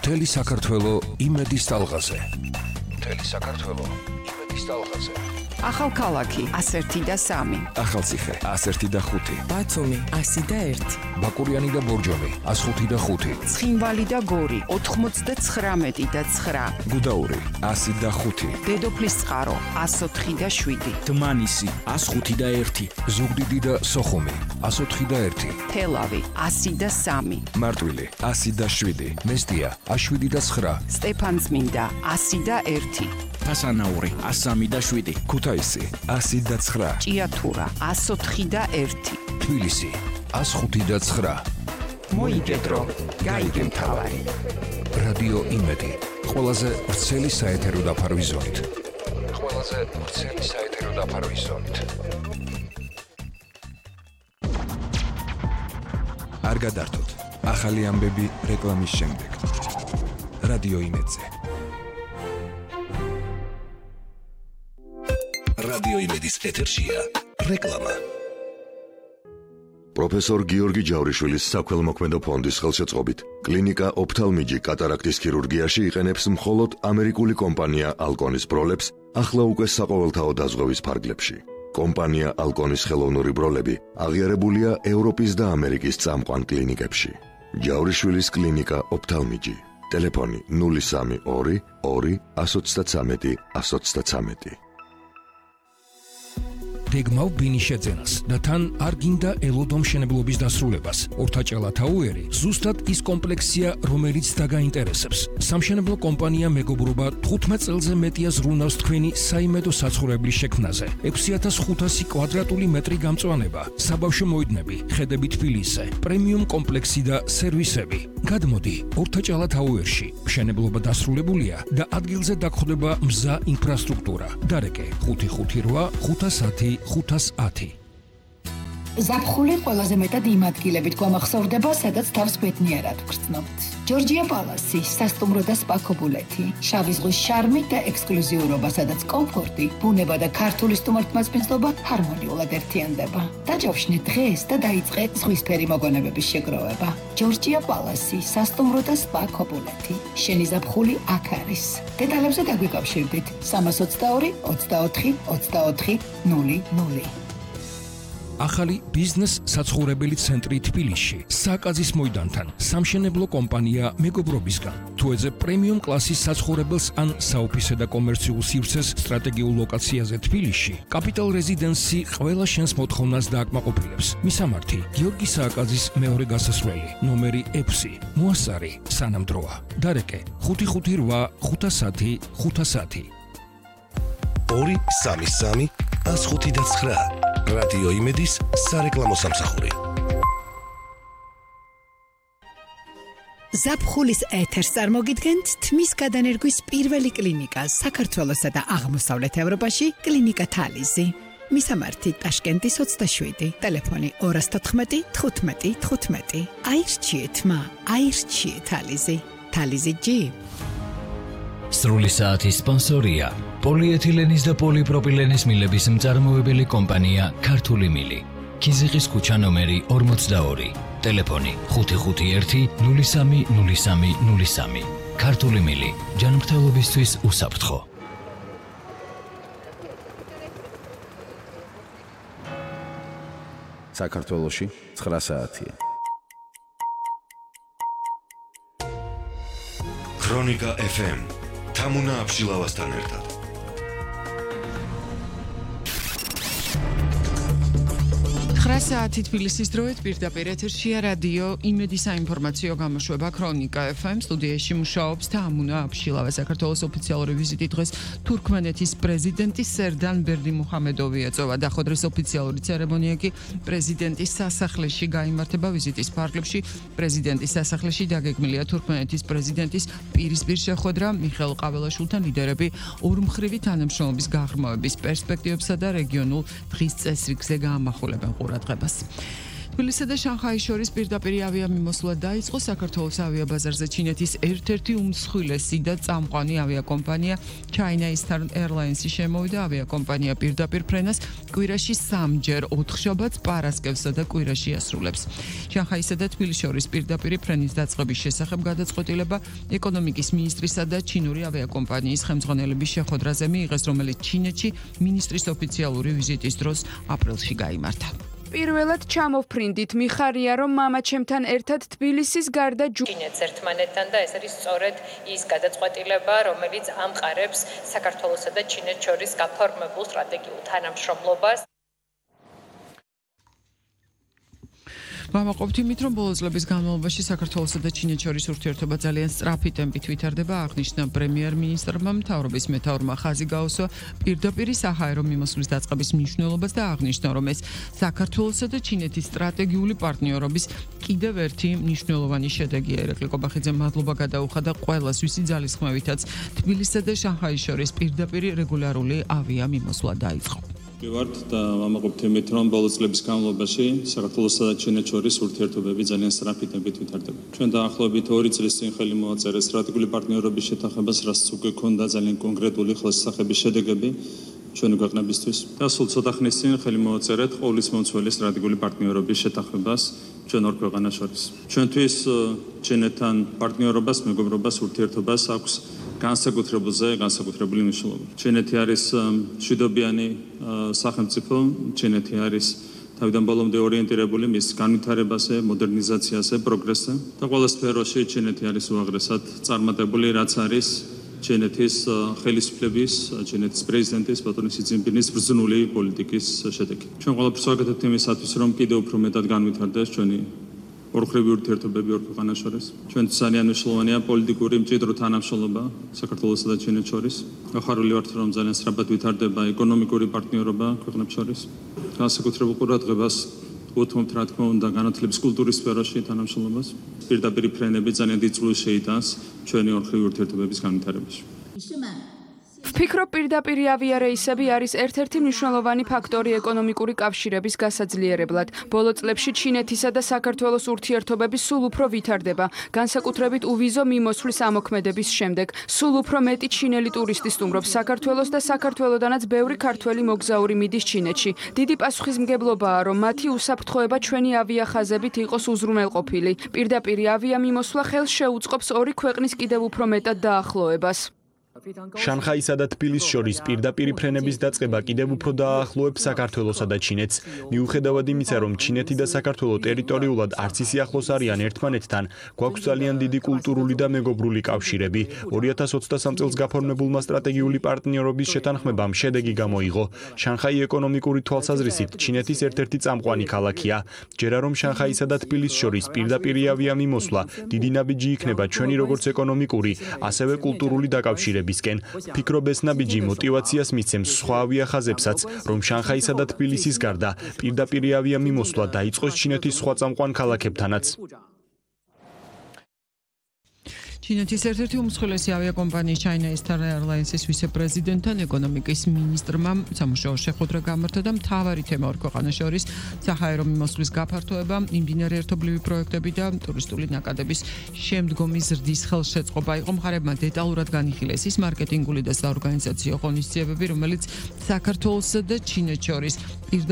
მთელი საქართველო იმედის ტალღაზე. ახალქალაქი 101 და 3. ახალციხე 101 და 5. ბათუმი 101. ბაკურიანი და ბორჯომი 105 და 5. ცხინვალი და გორი 99 და 9. გუდაური 100 და 5. დედოფლის წყარო 104 და 7. დმანისი 105 და 1. ზუგდიდი და სოხუმი 104 და 1. თელავი 100 და 3. მარტვილი 100 და 7. მესტია 7 და 9. სტეფანწმინდა 100 და 1. ფასანაური 103 და 7. ქუთაისი 100 და 9. ჭიათურა 104 და 1. თბილისი 105 და 9. მოიგედრო, გაიგე მთავარი. რადიო იმედი, ყველაზე ვრცელი საეთერო დაფარვის ზონით. არ გადართოთ, ახალი ამბები რეკლამის შემდეგ. რადიო იმედზე. რადიო იმედის ეთერშია რეკლამა. პროფესორ გიორგი ჯავრიშვილის საქველმოქმედო ფონდის ხელშეწყობით კლინიკა ოფთალმიჯი კატარაქტის ქირურგიაში იყენებს მხოლოდ ამერიკული კომპანია ალკონის ბროლებს ახლა უკვე საყოველთაო დაზღვევის ფარგლებში. კომპანია ალკონის ხელოვნური ბროლები აღიარებულია ევროპის და ამერიკის წამყვან კლინიკებში. ჯავრიშვილის კლინიკა ოფთალმიჯი. ტელეფონი 032 2 133 133. გეგმავ ბინის შეძენას და თან არ გინდა ელოდო მშენებლობის დასრულებას. ორთაჭალა თაუერი ზუსტად ის კომპლექსია, რომელიც დაგაინტერესებს. სამშენებლო კომპანია მეგობრობა 15 წელზე მეტია ზრუნავს თქვენი საიმედო საცხოვრებლის შექმნაზე. 6500 კვადრატული მეტრი გამწვანება, საბავშვო მოედნები, ხედები თბილისზე, პრემიუმ კომპლექსი და სერვისები. გადმოდი ორთაჭალა თაუერში. მშენებლობა დასრულებულია და ადგილზე დაგხვდება მზა ინფრასტრუქტურა. დარეკე 558 510 510. ზაფხული ყველაზე მეტად იმ ადგილებით გვამახსოვრდება, სადაც თავს ბედნიერად ვგრძნობთ. ჯორჯია პალასი, სასტუმრო და სპა ქობულეთი, შავი ზღვის შარმი და ექსკლუზიურობა, სადაც კომფორტი, ბუნება და ქართული სტუმართმასპინძლობა ჰარმონიულად ერთიანდება. დაჯავშნე დღეს და დაიწყე ზღვისფერი მოგონებების შეგროვება. ჯორჯია პალასი, სასტუმრო და სპა ქობულეთი. შენი ზაფხული აქ არის. დეტალებზე დაგვიკავშირდით 322 24 24 00. ახალი ბიზნეს საცხოვრებელი ცენტრი თბილისში, სააკაძის მოედანთან, სამშენებლო კომპანია მეგობრობისგან. თუ ეძებ პრემიუმ კლასის საცხოვრებელს ან საოფისე და კომერციულ სივრცეს სტრატეგიულ ლოკაციაზე თბილისში, კაპიტალ რეზიდენსი ყველა შენს მოთხოვნას დააკმაყოფილებს. მისამართი: გიორგი სააკაძის მეორე გასასვლელი, ნომერი 6, მოასარი, სანამდროა. დარეკე 558 510 510. 233 105 რადიო იმედის სარეკლამო სამსახური. ზაფხულის ეთერს წარმოგიდგენთ თმის გადანერგვის პირველი კლინიკა საქართველოსა და აღმოსავლეთ ევროპაში, კლინიკა თალიზი. მისამართი: ტაშკენტის 27, ტელეფონი 214 15 15. აირჩიეთ მა, აირჩიეთ თალიზი. თალიზი G. სრული საათის სპონსორია პოლიეთილენის და პოლიპროპილენის მილების მწარმოებელი კომპანია ქართული მილი. ქიზიყის ქუჩა ნომერი 42, ტელეფონი 551 03 03 03. ქართული მილი, ჯანმრთელობისთვის უსაფრთხო. საქართველოში 9 საათია. ქრონიკა FM თამუნა აბშილავასთან ერთად. საათი თბილისის დროით პირდაპირ ეთერშია რადიო იმედის საინფორმაციო გამოშვება ქრონიკა FM. სტუდიაში მუშაობს თამუნა აბშილავა. საქართველოს ოფიციალური ვიზიტი დღეს თურქმენეთის პრეზიდენტი სერდან ბერდიმუჰამედოვი ეწევა. დახოდრის ოფიციალური ცერემონია კი პრეზიდენტის სასახლეში გაიმართება. ვიზიტის ფარგლებში პრეზიდენტის სასახლეში დაგეგმილია თურქმენეთის პრეზიდენტის პირისპირ შეხვედრა. მიხეილ ყაველაშვილთან ლიდერები ორმხრივი თანამშრომლობის გაღრმავების პერსპექტივებსა და რეგიონულ დღის წესრიგზე გაამახვილებენ ყურადღებას. თბილისსა და შანხაის შორის პირდაპირ ავიამიმოსვლა დაიწყო. საქართველოს ავიაბაზარზე ჩინეთის ერთ-ერთი უმსხვილესი და წამყვანი ავიაკომპანია China Eastern Airlines-ი შემოვიდა. ავიაკომპანია პირდაპირ ფრენას კვირაში 3-ჯერ 4 შაბათს, პარასკევსა და კვირაში ასრულებს. შანხაისა და თბილისის შორის პირდაპირ ფრენის დაწყების შესახებ გადაწყვეტილება ეკონომიკის მინისტრისა და ჩინური ავიაკომპანიის ხელმძღვანელების შეხვედრაზე მიიღეს, რომელიც ჩინეთში მინისტრის ოფიციალური ვიზიტის დროს აპრილში გაიმართა. პირველად ჩამოვფრინდით, მიხარია რომ მამაჩემთან ერთად თბილისის გარდა ჩინეთს ერთმანეთთან და ეს არის სწორედ ის გადაწყვეტილება, რომელიც ამყარებს საქართველოსა და ჩინეთს შორის გაფორმებულ სტრატეგიულ თანამშრომლობას. ვამაყობთ იმით, რომ ბოლო წლების განმავლობაში საქართველოსა და ჩინეთს შორის ურთიერთობა ძალიან სწრაფი ტემპით ვითარდება, აღნიშნა პრემიერ-მინისტრმა. მთავრობის მეთაურმა ხაზი გაუსვა პირდაპირ საჰაერო მიმოსვლის დაწყების მნიშვნელობას და აღნიშნა, რომ ეს საქართველოსა და ჩინეთის სტრატეგიული პარტნიორობის კიდევ ერთი მნიშვნელოვანი შედეგია. ერეკლი კობახიძემ მადლობა გადაუხადა ყველას, ვისი ძალისხმევითაც თბილისსა და შანხაის შორის პირდაპირ რეგულარული ავიამიმოსვლა დაიწყო. ვართ და ვამაყობთ იმით, რომ ბოლო წლების განმავლობაში საქართველოსა და ჩინეთს შორის ურთიერთობები ძალიან სწრაფი ტემპით ვითარდება. ჩვენ დაახლოებით 2 წლის წინ ხელი მოაწერეს სტრატეგიული პარტნიორობის შეთანხმებას, რაც უკვე ჰქონდა ძალიან კონკრეტული ხელშესახების შედეგები ჩვენი ქვეყნებისთვის. და სულ ცოტა ხნის წინ ხელი მოაწერეთ ყოვლისმომცველი სტრატეგიული პარტნიორობის შეთანხმებას ჩვენ ორ ქვეყანას შორის. ჩვენთვის ჩინეთთან პარტნიორობას, მეგობრობას, ურთიერთობას აქვს განსაკუთრებული მნიშვნელობა. ჩინეთი არის მშვიდობიანი სახელმწიფო, ჩინეთი არის თავიდან ბოლომდე ორიენტირებული მის განვითარებაზე, მოდერნიზაციაზე, პროგრესზე და ყველა სფეროში ჩინეთი არის უაღრესად წარმატებული, რაც არის ჩინეთის ხელისუფლების, ჩინეთის პრეზიდენტის ბატონი სი ძინპინის ბრძნული პოლიტიკის შედეგი. ჩვენ ყველაფერს ვაკეთებთ იმისათვის, რომ კიდევ უფრო მეტად განვითარდეს ჩვენი ორხრივი ურთიერთობები ორ ქვეყანას შორის. ჩვენთვის ძალიან მნიშვნელოვანია პოლიტიკური მჭიდრო თანამშრომლობა საქართველოსა და ჩინეთს შორის. გახარული ვართ, რომ ძალიან სწრაფად ვითარდება ეკონომიკური პარტნიორობა ქვეყნებს შორის. განსაკუთრებულ ყურადღებას უთმობთ, რა თქმა უნდა, განათლების კულტურის სფეროში თანამშრომლობას. პირდაპირ ფრენები ძალიან დიდ წვლილს შეიტანს ჩვენი ორხრივი ურთიერთობების განვითარებაში. ვფიქრობ, პირდაპირ ავიარეისები არის ერთ-ერთი მნიშვნელოვანი ფაქტორი ეკონომიკური კავშირების გასაძლიერებლად. ბოლო წლებში ჩინეთისა და საქართველოს ურთიერთობები სულ უფრო ვითარდება, განსაკუთრებით უვიზო მიმოსვლის ამოქმედების შემდეგ. სულ უფრო მეტი ჩინელი ტურისტი სტუმრობს საქართველოს და საქართველოდანაც ბევრი ქართველი მოგზაური მიდის ჩინეთში. დიდი პასუხისმგებლობაა, რომ მათი უსაფრთხოება ჩვენი ავიახაზებით იყოს უზრუნველყოფილი. პირდაპირ ავიამიმოსვლა ხელს შეუწყობს ორი ქვეყნის კიდევ უფრო მეტად დაახლოებას. შანხაისა და თბილისის შორის პირდაპირ ფრენების დაწყება კიდევ უფრო დაახლოებს საქართველოსა და ჩინეთს. მიუხედავად იმისა, რომ ჩინეთი და საქართველო ტერიტორიულად არც ისე ახლოს არიან ერთმანეთთან, გვაქვს ძალიან დიდი კულტურული და მეგობრული კავშირები. 2023 წელს გაფორმებულმა სტრატეგიული პარტნიორობის შეთანხმებამ შედეგი გამოიღო. შანხაი ეკონომიკური თვალსაზრისით ჩინეთის ერთ-ერთი წამყვანი ქალაქია. ჯერა რომ შანხაისა და თბილისის შორის პირდაპირ ავიამიმოსვლა დიდი ნაბიჯი იქნება ჩვენი როგორც ეკონომიკური, ასევე კულტურული დაკავშირებისკენ. ფიქრობ, ეს ნაბიჯი მოტივაციას მისცემს სხვა ავიახაზებსაც, რომ შანხაისა და თბილისის გარდა პირდაპირ ავიამიმოსვლა დაიწყოს ჩინეთის სხვა წამყვან ქალაქებთანაც. ჩინეთის ერთ-ერთი უმსხვილესი ავიაკომპანიის China Eastern Airlines-ის ვიცე-პრეზიდენტთან ეკონომიკის მინისტრმა სამუშაო შეხვედრა გამართა და მთავარი თემა ორ ქვეყანას შორის საჰაერო მიმოსვლის გაფართოება, იმდინარე ერთობლივი პროექტები და ტურისტული ნაკადების შემდგომი ზრდის ხელშეწყობა იყო. მხარებმა დეტალურად განიხილეს ის მარკეტინგული და საორგანიზაციო ღონისძიებები, რომელიც საქართველოსა და ჩინეთს შორის